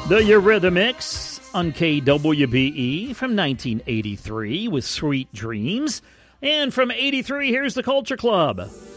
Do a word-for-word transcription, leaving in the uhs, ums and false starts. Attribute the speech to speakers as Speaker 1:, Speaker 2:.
Speaker 1: The Eurythmics on K W B E from nineteen eighty-three with Sweet Dreams. And from eighty-three, here's the Culture Club.